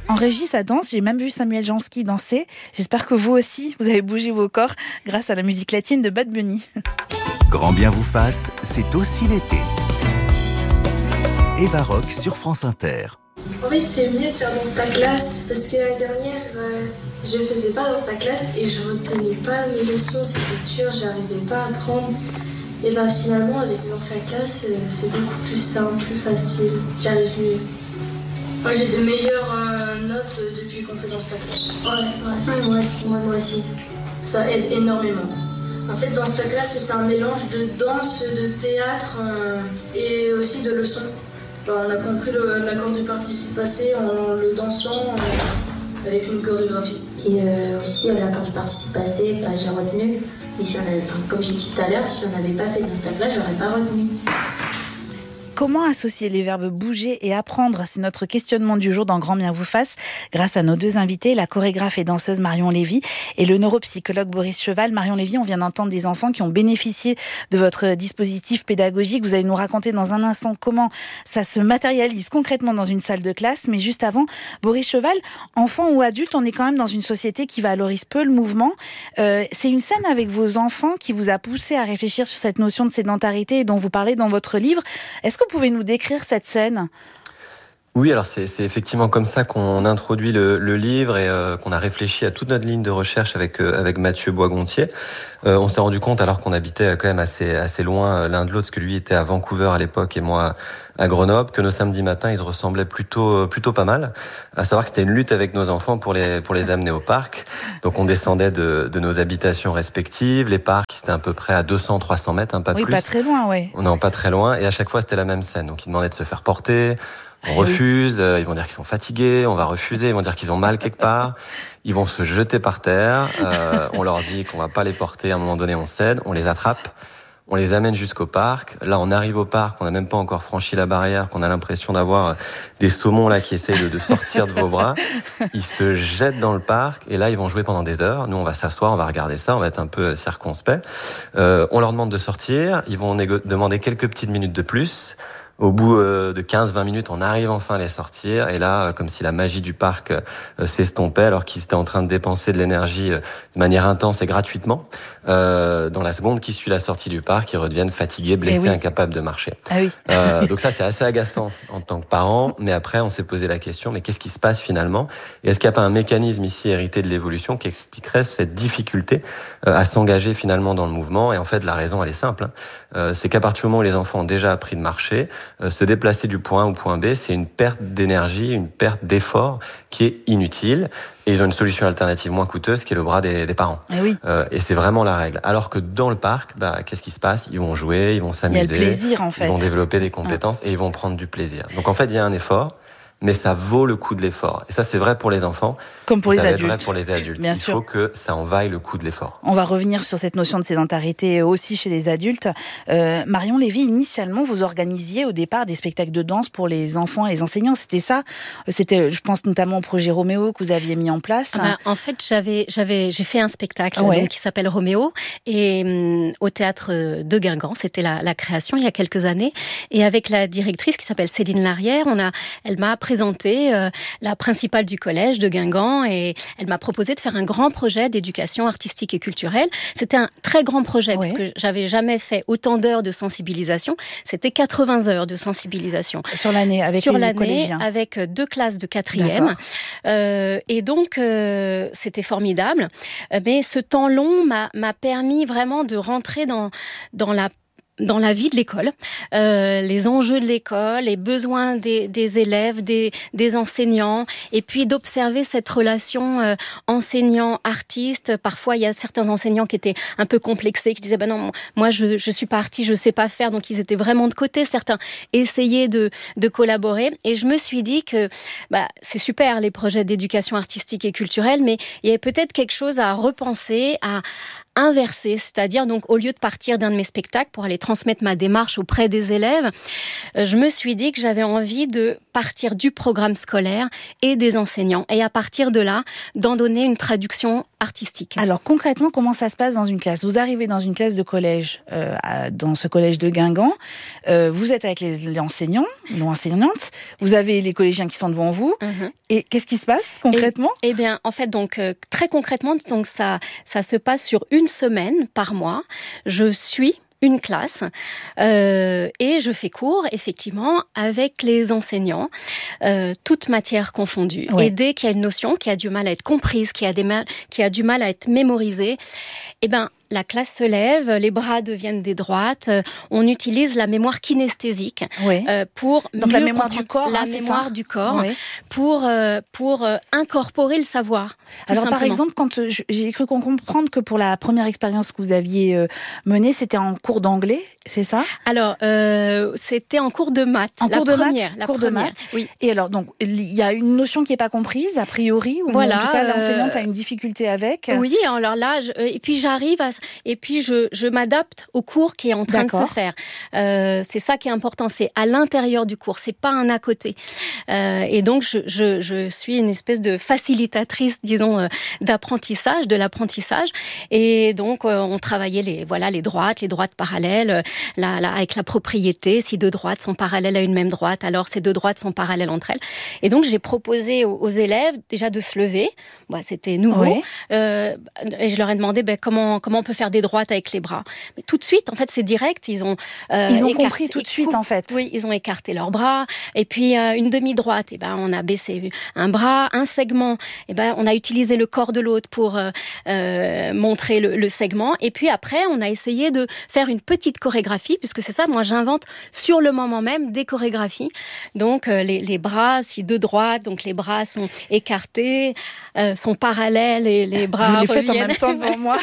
En régie, ça danse. J'ai même vu Samuel Jansky danser. J'espère que vous aussi, vous avez bougé vos corps grâce à la musique latine de Bad Bunny. Grand bien vous fasse, c'est aussi l'été. Eva Rock sur France Inter. En fait, c'est mieux de faire dans ta classe parce que l'année dernière, je faisais pas dans ta classe et je retenais pas mes leçons, c'était dur, j'arrivais pas à apprendre. Et finalement, avec dans sa classe, c'est beaucoup plus simple, plus facile, j'arrive mieux. Moi, j'ai de meilleures notes depuis qu'on fait dans ta classe. Ouais, moi aussi. Ça aide énormément. En fait, dans ta classe, c'est un mélange de danse, de théâtre et aussi de leçons. On a compris l'accord du participe passé en le dansant avec une chorégraphie. Et aussi l'accord du participe passé, j'ai retenu. Et si comme j'ai dit tout à l'heure, si on n'avait pas fait dans cette classe, j'aurais pas retenu. Comment associer les verbes bouger et apprendre ? C'est notre questionnement du jour dans Grand bien vous fasse, grâce à nos deux invités, la chorégraphe et danseuse Marion Lévy et le neuropsychologue Boris Cheval. Marion Lévy, on vient d'entendre des enfants qui ont bénéficié de votre dispositif pédagogique. Vous allez nous raconter dans un instant comment ça se matérialise concrètement dans une salle de classe. Mais juste avant, Boris Cheval, enfant ou adulte, on est quand même dans une société qui valorise peu le mouvement. C'est une scène avec vos enfants qui vous a poussé à réfléchir sur cette notion de sédentarité dont vous parlez dans votre livre. Est-ce que vous pouvez nous décrire cette scène ? Oui, alors c'est effectivement comme ça qu'on introduit le livre et qu'on a réfléchi à toute notre ligne de recherche avec Mathieu Boisgontier. On s'est rendu compte, alors qu'on habitait quand même assez loin l'un de l'autre, parce que lui était à Vancouver à l'époque et moi à Grenoble, que nos samedis matins ils se ressemblaient plutôt pas mal. À savoir que c'était une lutte avec nos enfants pour les amener au parc. Donc on descendait de nos habitations respectives, les parcs c'était à peu près à 200-300 mètres, pas plus. Oui, pas très loin, ouais. Non, pas très loin, et à chaque fois c'était la même scène. Donc ils demandaient de se faire porter. On refuse, ils vont dire qu'ils sont fatigués, on va refuser, ils vont dire qu'ils ont mal quelque part, ils vont se jeter par terre, on leur dit qu'on va pas les porter, à un moment donné on cède, on les attrape, on les amène jusqu'au parc. Là on arrive au parc, on n'a même pas encore franchi la barrière, qu'on a l'impression d'avoir des saumons là qui essayent de sortir de vos bras. Ils se jettent dans le parc et là ils vont jouer pendant des heures. Nous on va s'asseoir, on va regarder ça, on va être un peu circonspect. On leur demande de sortir, ils vont demander quelques petites minutes de plus. Au bout de 15-20 minutes, on arrive enfin à les sortir. Et là, comme si la magie du parc s'estompait, alors qu'ils étaient en train de dépenser de l'énergie de manière intense et gratuitement, dans la seconde qui suit la sortie du parc, ils redeviennent fatigués, blessés, incapables de marcher. Ah oui. Donc ça, c'est assez agaçant en tant que parent. Mais après, on s'est posé la question, mais qu'est-ce qui se passe finalement ? Et est-ce qu'il n'y a pas un mécanisme ici hérité de l'évolution qui expliquerait cette difficulté à s'engager finalement dans le mouvement ? Et en fait, la raison, elle est simple. C'est qu'à partir du moment où les enfants ont déjà appris de marcher, se déplacer du point A au point B, c'est une perte d'énergie, une perte d'effort qui est inutile. Et ils ont une solution alternative moins coûteuse qui est le bras des parents. Et oui. Et c'est vraiment la règle. Alors que dans le parc, qu'est-ce qui se passe ? Ils vont jouer, ils vont s'amuser. Il y a le plaisir, en fait. Ils vont développer des compétences et ils vont prendre du plaisir. Donc en fait, il y a un effort, mais ça vaut le coût de l'effort. Et ça, c'est vrai pour les enfants. Comme pour les adultes. C'est vrai pour les adultes. Bien il sûr. faut que ça en vaille le coût de l'effort. On va revenir sur cette notion de sédentarité aussi chez les adultes. Marion Lévy, initialement, vous organisiez au départ des spectacles de danse pour les enfants et les enseignants. C'était ça ? C'était, je pense notamment au projet Roméo que vous aviez mis en place. En fait, j'ai fait un spectacle donc, qui s'appelle Roméo et au théâtre de Guingamp. C'était la création il y a quelques années. Et avec la directrice qui s'appelle Céline Larrière, elle m'a présenté la principale du collège de Guingamp et elle m'a proposé de faire un grand projet d'éducation artistique et culturelle. C'était un très grand projet parce que j'avais jamais fait autant d'heures de sensibilisation. C'était 80 heures de sensibilisation. Sur l'année, avec les collégiens. Avec 2 classes de 4e. Et donc, c'était formidable. Mais ce temps long m'a permis vraiment de rentrer dans la vie de l'école, les enjeux de l'école, les besoins des élèves, des enseignants, et puis d'observer cette relation enseignant-artiste. Parfois, il y a certains enseignants qui étaient un peu complexés, qui disaient non, moi je suis pas artiste, je sais pas faire, donc ils étaient vraiment de côté. Certains essayaient de collaborer, et je me suis dit que c'est super les projets d'éducation artistique et culturelle, mais il y avait peut-être quelque chose à repenser, à inversé, c'est-à-dire donc au lieu de partir d'un de mes spectacles pour aller transmettre ma démarche auprès des élèves, je me suis dit que j'avais envie de partir du programme scolaire et des enseignants et à partir de là, d'en donner une traduction artistique. Alors concrètement, comment ça se passe dans une classe ? Vous arrivez dans une classe de collège, dans ce collège de Guingamp, vous êtes avec les enseignants, les enseignantes, vous avez les collégiens qui sont devant vous, et qu'est-ce qui se passe concrètement ? Eh bien, en fait, donc très concrètement, donc ça se passe sur une semaine par mois. Je suis une classe et je fais cours effectivement avec les enseignants, toutes matières confondues. Ouais. Et dès qu'il y a une notion qui a du mal à être comprise, qui a du mal à être mémorisée, eh ben la classe se lève, les bras deviennent des droites, on utilise la mémoire kinesthésique pour donc mieux la mémoire comprendre du corps, la hein, c'est mémoire ça ? du corps Oui. pour incorporer le savoir. Alors simplement. par exemple, quand j'ai cru comprendre que pour la première expérience que vous aviez menée, c'était en cours d'anglais, c'est ça ? Alors, c'était en cours de maths. En cours de première, maths, la cours de première, maths. oui. Et alors, donc, il y a une notion qui n'est pas comprise, a priori, ou Voilà, en tout cas, l'enseignante a une difficulté avec. Oui, alors là, et puis je m'adapte au cours qui est en train de se faire. C'est ça qui est important, c'est à l'intérieur du cours, c'est pas un à côté. Et donc, je suis une espèce de facilitatrice, disons, d'apprentissage, de l'apprentissage. Et donc, on travaillait les droites parallèles, avec la propriété. Si deux droites sont parallèles à une même droite, alors ces deux droites sont parallèles entre elles. Et donc, j'ai proposé aux élèves déjà de se lever. C'était nouveau. Oui. Et je leur ai demandé comment on peut faire des droites avec les bras. Mais tout de suite, en fait, c'est direct. Ils ont compris tout de suite, en fait. Oui, ils ont écarté leurs bras. Et puis, une demi-droite, on a baissé un bras. Un segment, on a utilisé le corps de l'autre pour montrer le segment. Et puis après, on a essayé de faire une petite chorégraphie, puisque c'est ça, moi, j'invente sur le moment même des chorégraphies. Donc, les bras, si deux droites, donc les bras sont écartés, sont parallèles et les bras vous les reviennent. faites en même temps devant moi.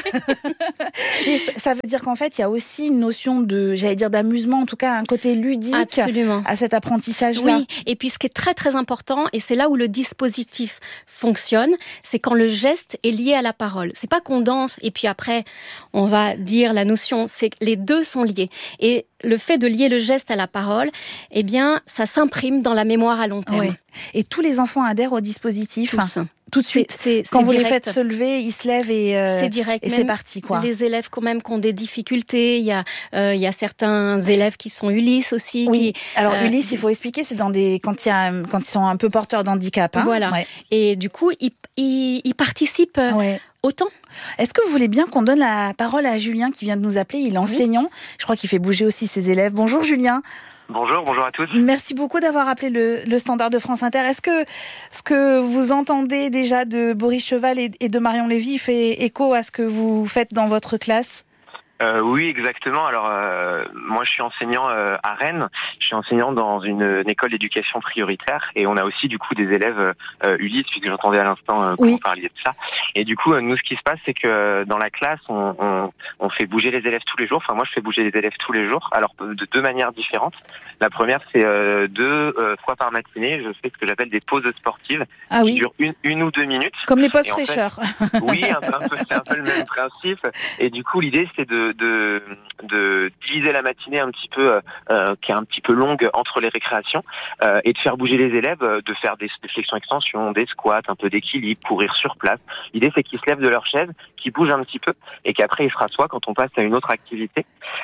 Et ça veut dire qu'en fait, il y a aussi une notion d'amusement, en tout cas un côté ludique. Absolument. À cet apprentissage-là. Oui, et puis ce qui est très très important, et c'est là où le dispositif fonctionne, c'est quand le geste est lié à la parole. C'est pas qu'on danse et puis après on va dire la notion, c'est que les deux sont liés. Et le fait de lier le geste à la parole, eh bien, ça s'imprime dans la mémoire à long terme. Ouais. Et tous les enfants adhèrent au dispositif. Tous. Tout de suite. Quand vous les faites se lever, ils se lèvent et c'est direct. Et c'est parti, quoi. Les élèves quand même qui ont des difficultés, il y a certains élèves qui sont Ulysse aussi. Oui. Alors Ulysse, il faut expliquer, c'est quand ils sont un peu porteurs d'handicap. Hein. Voilà. Ouais. Et du coup, ils participent. Autant. Est-ce que vous voulez bien qu'on donne la parole à Julien qui vient de nous appeler ? Il est enseignant. Je crois qu'il fait bouger aussi ses élèves. Bonjour Julien. Bonjour à tous. Merci beaucoup d'avoir appelé le standard de France Inter. Est-ce que ce que vous entendez déjà de Boris Cheval et de Marion Lévy fait écho à ce que vous faites dans votre classe ? Oui, exactement. Alors, moi, je suis enseignant à Rennes. Je suis enseignant dans une école d'éducation prioritaire. Et on a aussi, du coup, des élèves Ulysse, puisque j'entendais à l'instant que vous parliez de ça. Et du coup, nous, ce qui se passe, c'est que dans la classe, on fait bouger les élèves tous les jours. Enfin, moi, je fais bouger les élèves tous les jours. Alors, de deux manières différentes. La première, c'est 2 fois par matinée. Je fais ce que j'appelle des pauses sportives qui durent une ou 2 minutes. Comme les pauses fraîcheurs. Oui, c'est un peu le même principe. Et du coup, l'idée, c'est de diviser la matinée un petit peu qui est un petit peu longue entre les récréations et de faire bouger les élèves, de faire des flexions-extensions, des squats, un peu d'équilibre, courir sur place. L'idée, c'est qu'ils se lèvent de leur chaise, qu'ils bougent un petit peu et qu'après ils se rassoient quand on passe à une autre activité.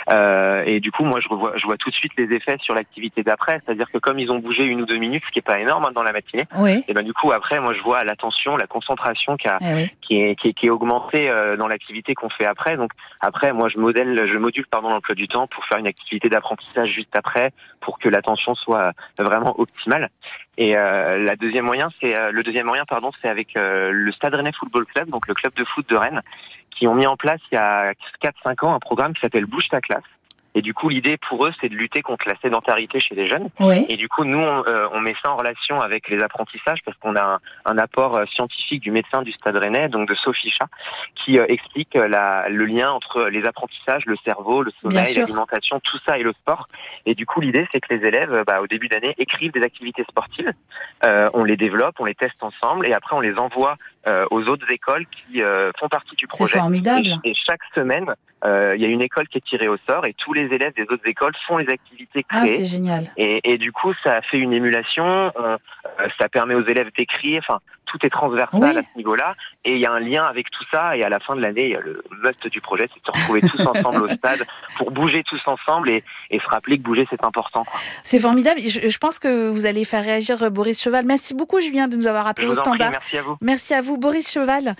Et du coup, moi, je vois tout de suite les effets sur l'activité d'après, c'est-à-dire que comme ils ont bougé 1 ou 2 minutes, ce qui est pas énorme dans la matinée, et ben du coup après, moi, je vois l'attention, la concentration qui est augmentée dans l'activité qu'on fait après. Donc après, moi, je module l'emploi du temps pour faire une activité d'apprentissage juste après, pour que l'attention soit vraiment optimale. Et le deuxième moyen, c'est avec le Stade Rennais Football Club, donc le club de foot de Rennes, qui ont mis en place il y a 4-5 ans un programme qui s'appelle Bouge ta classe. Et du coup, l'idée pour eux, c'est de lutter contre la sédentarité chez les jeunes. Et du coup, nous, on met ça en relation avec les apprentissages parce qu'on a un apport scientifique du médecin du Stade Rennais, donc de Sophie Chat, qui explique le lien entre les apprentissages, le cerveau, le sommeil, l'alimentation, tout ça et le sport. Et du coup, l'idée, c'est que les élèves, au début d'année, écrivent des activités sportives. On les développe, on les teste ensemble et après, on les envoie aux autres écoles qui font partie du projet. C'est formidable. Et chaque semaine, il y a une école qui est tirée au sort et tous les élèves des autres écoles font les activités créées. Ah, c'est génial. Et du coup, ça fait une émulation, ça permet aux élèves d'écrire, enfin, tout est transversal à ce niveau-là. Et il y a un lien avec tout ça. Et à la fin de l'année, il y a le must du projet, c'est de se retrouver tous ensemble au stade pour bouger tous ensemble et se rappeler que bouger, c'est important, quoi. C'est formidable. Je pense que vous allez faire réagir Boris Cheval. Merci beaucoup, Julien, de nous avoir appelé au standard. Merci à vous. Merci à vous, Boris Cheval.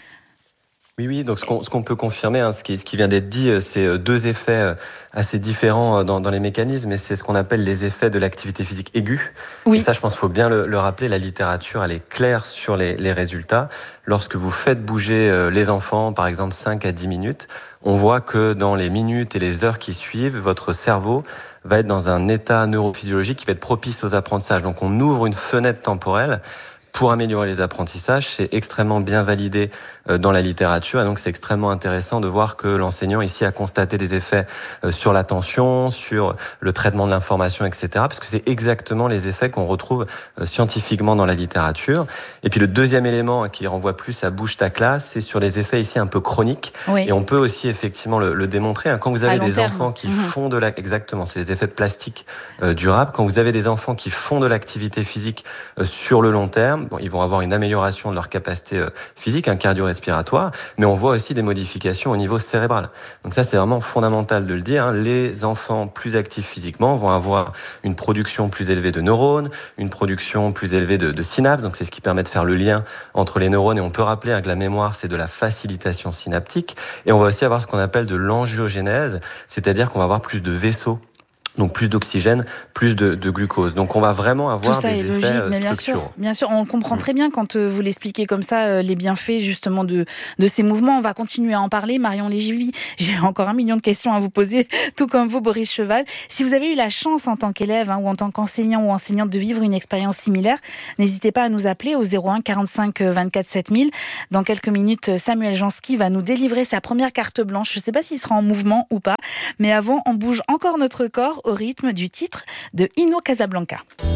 Oui, donc ce qu'on peut confirmer, ce qui vient d'être dit, c'est deux effets assez différents dans les mécanismes, et c'est ce qu'on appelle les effets de l'activité physique aiguë. Oui. Et ça, je pense qu'il faut bien le rappeler, la littérature, elle est claire sur les résultats. Lorsque vous faites bouger les enfants, par exemple 5 à 10 minutes, on voit que dans les minutes et les heures qui suivent, votre cerveau va être dans un état neurophysiologique qui va être propice aux apprentissages. Donc on ouvre une fenêtre temporelle pour améliorer les apprentissages. C'est extrêmement bien validé dans la littérature, et donc c'est extrêmement intéressant de voir que l'enseignant ici a constaté des effets sur l'attention, sur le traitement de l'information, etc., parce que c'est exactement les effets qu'on retrouve scientifiquement dans la littérature. Et puis le deuxième élément qui renvoie plus à bouge ta classe, c'est sur les effets ici un peu chroniques, Oui. et on peut aussi effectivement le démontrer. Quand vous avez des terme. enfants qui font exactement, c'est les effets de plastique durables. Quand vous avez des enfants qui font de l'activité physique sur le long terme, ils vont avoir une amélioration de leur capacité physique, cardio-respiratoire, mais on voit aussi des modifications au niveau cérébral. Donc ça, c'est vraiment fondamental de le dire. Les enfants plus actifs physiquement vont avoir une production plus élevée de neurones, une production plus élevée de synapses. Donc c'est ce qui permet de faire le lien entre les neurones. Et on peut rappeler que la mémoire, c'est de la facilitation synaptique. Et on va aussi avoir ce qu'on appelle de l'angiogénèse, c'est-à-dire qu'on va avoir plus de vaisseaux. Donc plus d'oxygène, plus de glucose. Donc on va vraiment avoir des effets mais structuraux. bien sûr, on comprend très bien quand vous l'expliquez comme ça, les bienfaits justement de ces mouvements. On va continuer à en parler. Marion Lévy, j'ai encore 1 million de questions à vous poser, tout comme vous, Boris Cheval. Si vous avez eu la chance en tant qu'élève ou en tant qu'enseignant ou enseignante de vivre une expérience similaire, n'hésitez pas à nous appeler au 01 45 24 7000. Dans quelques minutes, Samuel Jansky va nous délivrer sa première carte blanche. Je ne sais pas s'il sera en mouvement ou pas, mais avant, on bouge encore notre corps au rythme du titre de Ino Casablanca.